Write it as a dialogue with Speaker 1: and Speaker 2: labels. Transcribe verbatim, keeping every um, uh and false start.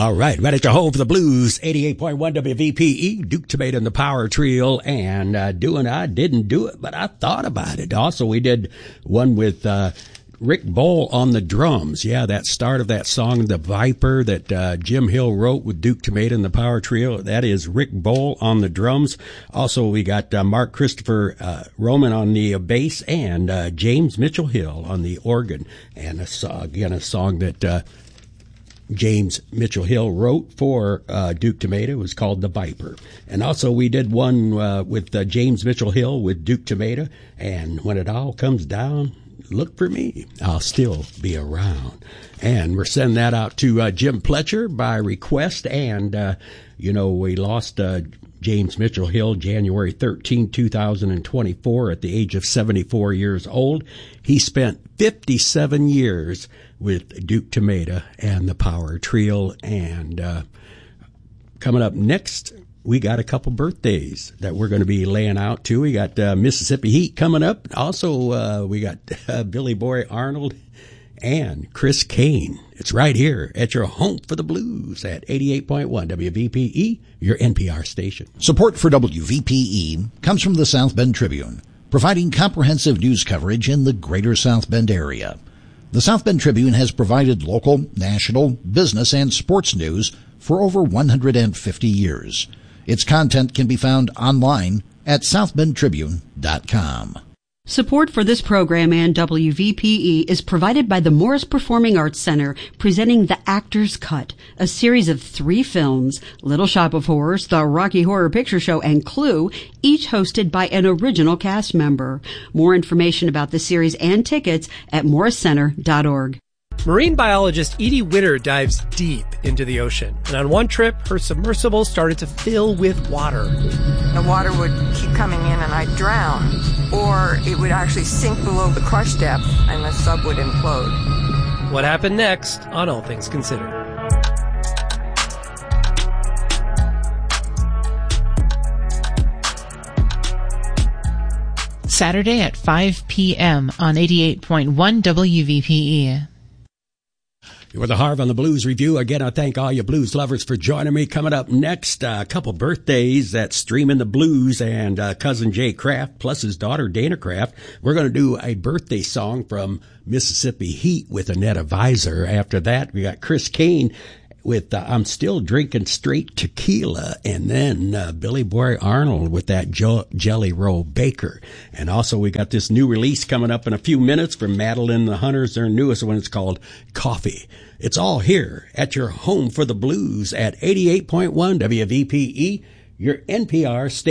Speaker 1: All right, right at your home for the blues, eighty-eight point one W V P E, Duke Tomato and the Power Trio, and uh, doing I didn't do it, but I thought about it. Also, we did one with uh, Rick Bowl on the drums. Yeah, that start of that song, The Viper, that uh, Jim Hill wrote with Duke Tomato and the Power Trio. That is Rick Bowl on the drums. Also, we got uh, Mark Christopher uh, Roman on the uh, bass and uh, James Mitchell Hill on the organ. And a, again, a song that uh, James Mitchell Hill wrote for uh, Duke Tomato. It was called The Viper. And also we did one uh, with uh, James Mitchell Hill with Duke Tomato. And When It All Comes Down, Look for Me, I'll Still Be Around. And we're sending that out to uh, Jim Pletcher by request. And, uh, you know, we lost uh, James Mitchell Hill January thirteenth, two thousand twenty-four at the age of seventy-four years old. He spent fifty-seven years with Duke Tomato and the Power Trio. And uh, coming up next, we got a couple birthdays that we're going to be laying out too. We got uh, Mississippi Heat coming up. Also, uh, we got uh, Billy Boy Arnold and Chris Kane. It's right here at your home for the blues at eighty-eight point one W V P E, your N P R station.
Speaker 2: Support for W V P E comes from the South Bend Tribune, providing comprehensive news coverage in the greater South Bend area. The South Bend Tribune has provided local, national, business, and sports news for over one hundred fifty years. Its content can be found online at south bend tribune dot com.
Speaker 3: Support for this program and W V P E is provided by the Morris Performing Arts Center, presenting The Actor's Cut, a series of three films, Little Shop of Horrors, The Rocky Horror Picture Show, and Clue, each hosted by an original cast member. More information about the series and tickets at morris center dot org.
Speaker 4: Marine biologist Edie Witter dives deep into the ocean, and on one trip, her submersible started to fill with water.
Speaker 5: The water would keep coming in and I'd drown, or it would actually sink below the crush depth and the sub would implode.
Speaker 4: What happened next on All Things Considered?
Speaker 6: Saturday at five p.m. on eighty-eight point one W V P E.
Speaker 1: You're the Harv on the Blues Review. Again, I thank all you blues lovers for joining me. Coming up next, uh, a couple birthdays that's Streaming the Blues and uh, cousin Jay Kraft plus his daughter Dana Kraft. We're going to do a birthday song from Mississippi Heat with Annetta Visor. After that, we got Chris Kane with uh, I'm Still Drinking Straight Tequila, and then uh, Billy Boy Arnold with that jo- Jelly Roll Baker. And also we got this new release coming up in a few minutes from Madeline the Hunters. Their newest one is called Coffee. It's all here at your home for the blues at eighty-eight point one W V P E, your N P R station.